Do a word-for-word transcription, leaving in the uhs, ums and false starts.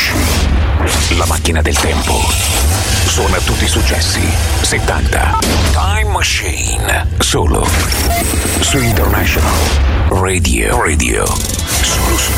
Machine. La macchina del tempo. Suona tutti i successi settanta. Time Machine. Solo su International Radio. Radio. Solo su